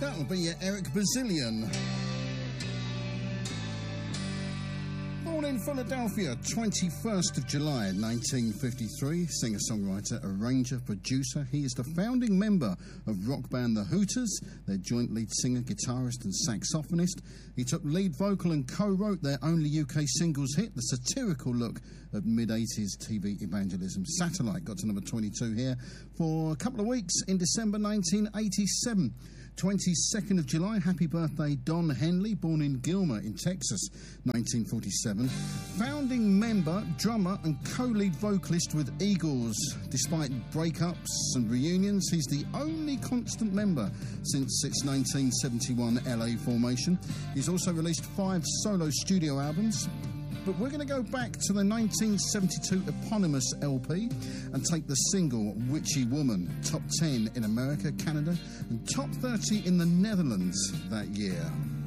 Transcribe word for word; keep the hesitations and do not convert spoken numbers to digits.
That'll be your Eric Bazillion. Born in Philadelphia, twenty-first of July nineteen fifty-three, singer-songwriter, arranger, producer. He is the founding member of rock band The Hooters, their joint lead singer, guitarist and saxophonist. He took lead vocal and co-wrote their only U K singles hit, the satirical look at mid-eighties T V evangelism. Satellite got to number twenty-two here for a couple of weeks in December nineteen eighty-seven. twenty-second of July, happy birthday Don Henley, born in Gilmer in Texas, nineteen forty-seven. Founding member, drummer and co-lead vocalist with Eagles. Despite breakups and reunions, he's the only constant member since its nineteen seventy-one L A formation. He's also released five solo studio albums. But we're going to go back to the nineteen seventy-two eponymous L P and take the single Witchy Woman, top ten in America, Canada, and top thirty in the Netherlands that year.